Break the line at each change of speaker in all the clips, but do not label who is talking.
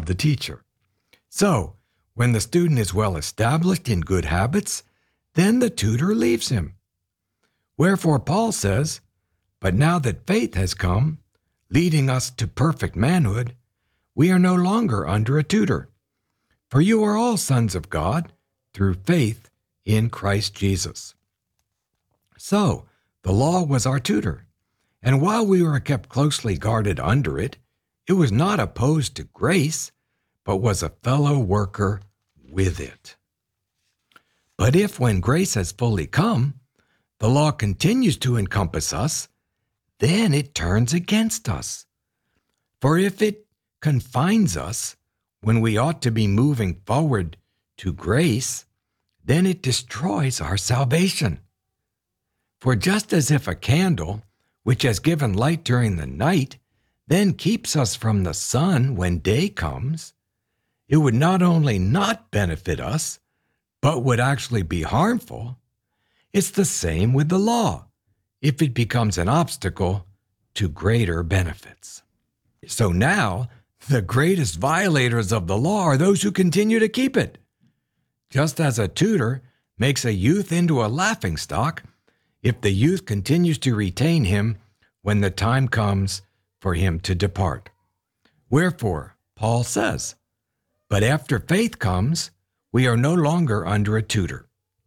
of the teacher. So, when the student is well established in good habits, then the tutor leaves him. Wherefore Paul says, "But now that faith has come, leading us to perfect manhood, we are no longer under a tutor. For you are all sons of God through faith in Christ Jesus." So, the law was our tutor, and while we were kept closely guarded under it, it was not opposed to grace, but was a fellow worker with it. But if, when grace has fully come, the law continues to encompass us, then it turns against us. For if it confines us when we ought to be moving forward to grace, then it destroys our salvation. For just as if a candle, which has given light during the night, then keeps us from the sun when day comes, it would not only not benefit us, but would actually be harmful. It's the same with the law, if it becomes an obstacle to greater benefits. So now, the greatest violators of the law are those who continue to keep it. Just as a tutor makes a youth into a laughingstock, if the youth continues to retain him when the time comes for him to depart. Wherefore, Paul says, "But after faith comes, we are no longer under a tutor."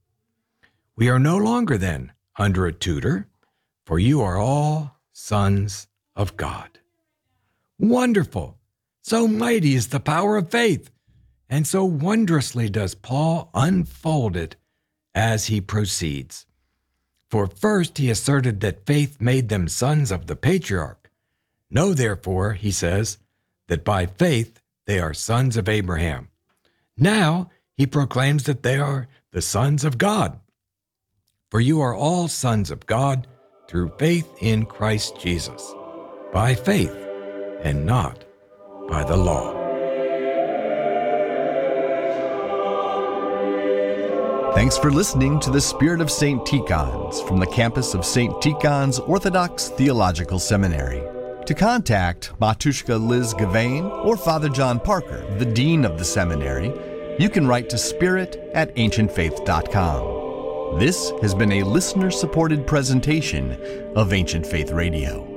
We are no longer then under a tutor, for you are all sons of God. Wonderful! So mighty is the power of faith, and so wondrously does Paul unfold it as he proceeds. For first he asserted that faith made them sons of the patriarch. Know therefore, he says, that by faith they are sons of Abraham. Now he proclaims that they are the sons of God. For you are all sons of God through faith in Christ Jesus, by faith and not by the law.
Thanks for listening to The Spirit of St. Tikhon's from the campus of St. Tikhon's Orthodox Theological Seminary. To contact Matushka Liz Gavain or Father John Parker, the Dean of the Seminary, you can write to spirit@ancientfaith.com. This has been a listener-supported presentation of Ancient Faith Radio.